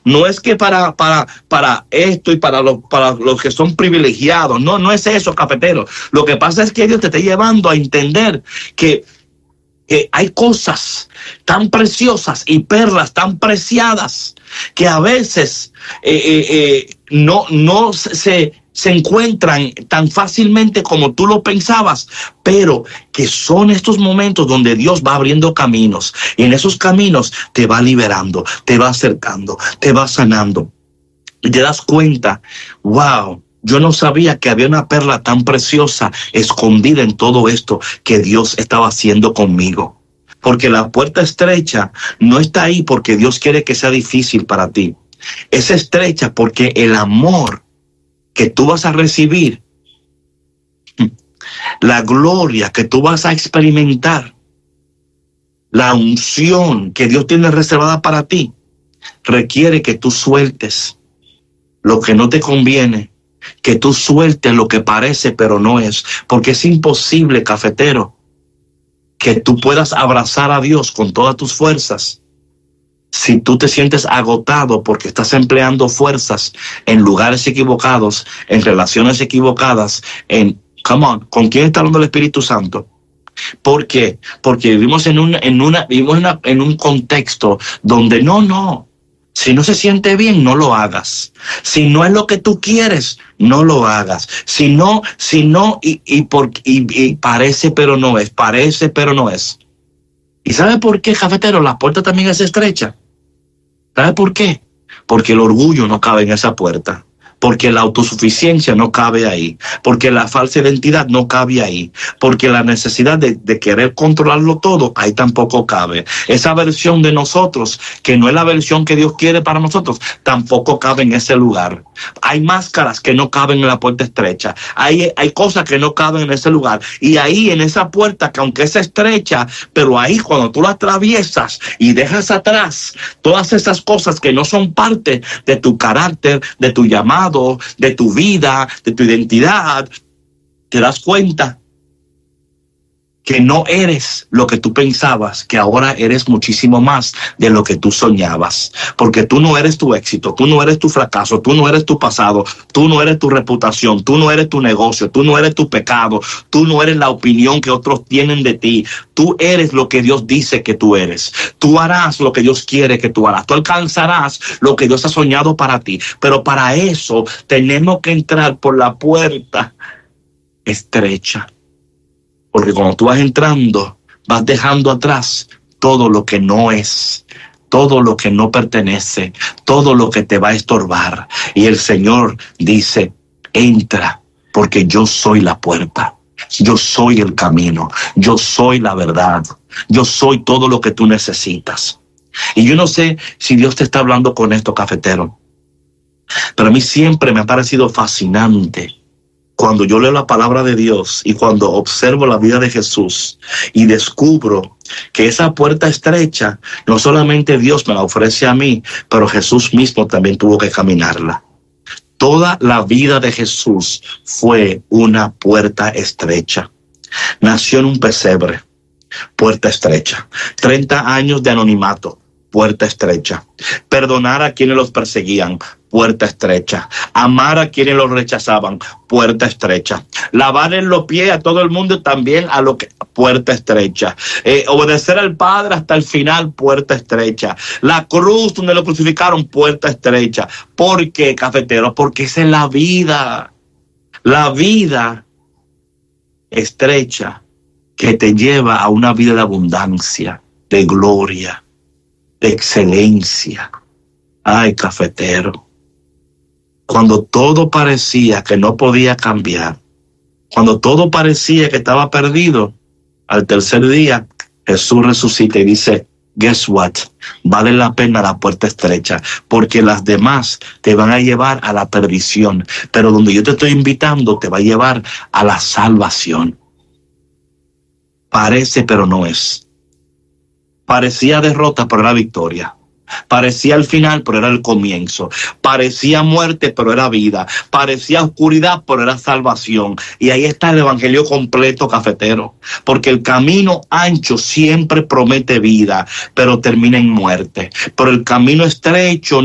No es que para esto y para los que son privilegiados. No, no es eso, cafetero. Lo que pasa es que Dios te está llevando a entender que hay cosas tan preciosas y perlas tan preciadas que a veces no se encuentran tan fácilmente como tú lo pensabas, pero que son estos momentos donde Dios va abriendo caminos, y en esos caminos te va liberando, te va acercando, te va sanando, y te das cuenta, wow, yo no sabía que había una perla tan preciosa escondida en todo esto que Dios estaba haciendo conmigo. Porque la puerta estrecha no está ahí porque Dios quiere que sea difícil para ti. Es estrecha porque el amor que tú vas a recibir, la gloria que tú vas a experimentar, la unción que Dios tiene reservada para ti, requiere que tú sueltes lo que no te conviene, que tú sueltes lo que parece pero no es, porque es imposible, cafetero, que tú puedas abrazar a Dios con todas tus fuerzas si tú te sientes agotado porque estás empleando fuerzas en lugares equivocados, en relaciones equivocadas, ¿con quién está hablando el Espíritu Santo? ¿Por qué? Porque vivimos en un contexto donde no. Si no se siente bien, no lo hagas. Si no es lo que tú quieres, no lo hagas. Si no, y parece pero no es, parece pero no es. ¿Y sabe por qué, cafetero? La puerta también es estrecha. ¿Sabe por qué? Porque el orgullo no cabe en esa puerta. Porque la autosuficiencia no cabe ahí, porque la falsa identidad no cabe ahí, porque la necesidad de querer controlarlo todo, ahí tampoco cabe. Esa versión de nosotros, que no es la versión que Dios quiere para nosotros, tampoco cabe en ese lugar. Hay máscaras que no caben en la puerta estrecha, hay cosas que no caben en ese lugar, y ahí en esa puerta, que aunque es estrecha, pero ahí cuando tú la atraviesas y dejas atrás todas esas cosas que no son parte de tu carácter, de tu llamado, de tu vida, de tu identidad, te das cuenta que no eres lo que tú pensabas, que ahora eres muchísimo más de lo que tú soñabas. Porque tú no eres tu éxito, tú no eres tu fracaso, tú no eres tu pasado, tú no eres tu reputación, tú no eres tu negocio, tú no eres tu pecado, tú no eres la opinión que otros tienen de ti. Tú eres lo que Dios dice que tú eres. Tú harás lo que Dios quiere que tú harás. Tú alcanzarás lo que Dios ha soñado para ti. Pero para eso tenemos que entrar por la puerta estrecha. Porque cuando tú vas entrando, vas dejando atrás todo lo que no es, todo lo que no pertenece, todo lo que te va a estorbar. Y el Señor dice, entra, porque yo soy la puerta, yo soy el camino, yo soy la verdad, yo soy todo lo que tú necesitas. Y yo no sé si Dios te está hablando con esto, cafetero, pero a mí siempre me ha parecido fascinante cuando yo leo la palabra de Dios y cuando observo la vida de Jesús y descubro que esa puerta estrecha no solamente Dios me la ofrece a mí, pero Jesús mismo también tuvo que caminarla. Toda la vida de Jesús fue una puerta estrecha. Nació en un pesebre, puerta estrecha. 30 años de anonimato, puerta estrecha. Perdonar a quienes los perseguían, puerta estrecha. Amar a quienes los rechazaban, puerta estrecha. Lavarle los pies a todo el mundo, también a lo que, puerta estrecha. Obedecer al Padre hasta el final, puerta estrecha. La cruz donde lo crucificaron, puerta estrecha. ¿Por qué, cafetero? Porque esa es la vida. La vida estrecha que te lleva a una vida de abundancia, de gloria, de excelencia. Ay, cafetero. Cuando todo parecía que no podía cambiar, cuando todo parecía que estaba perdido, al tercer día Jesús resucita y dice, guess what? Vale la pena la puerta estrecha, porque las demás te van a llevar a la perdición, pero donde yo te estoy invitando te va a llevar a la salvación. Parece, pero no es. Parecía derrota, pero era victoria. Parecía el final, pero era el comienzo. Parecía muerte, pero era vida. Parecía oscuridad, pero era salvación. Y ahí está el evangelio completo, cafetero. Porque el camino ancho siempre promete vida, pero termina en muerte. Pero el camino estrecho